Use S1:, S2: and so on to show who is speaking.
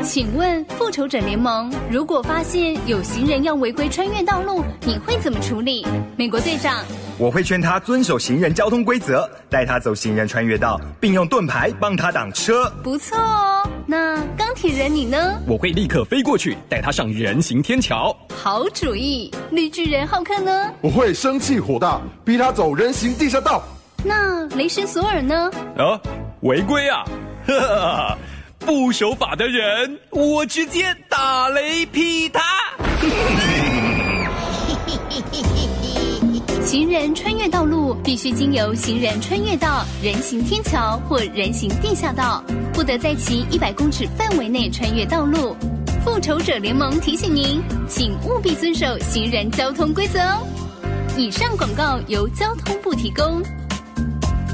S1: 请问复仇者联盟如果发现有行人要违规穿越道路，你会怎么处理？美国队长，
S2: 我会劝他遵守行人交通规则，带他走行人穿越道，并用盾牌帮他挡车。
S1: 不错哦。那钢铁人你呢？
S3: 我会立刻飞过去，带他上人行天桥。
S1: 好主意。绿巨人浩克呢？
S4: 我会生气火大，逼他走人行地下道。
S1: 那雷神索尔呢？
S3: 违规啊！呵呵，不守法的人，我直接打雷劈他。
S1: 行人穿越道路必须经由行人穿越道、人行天桥或人行地下道，不得在其100公尺范围内穿越道路。复仇者联盟提醒您，请务必遵守行人交通规则哦。以上广告由交通部提供。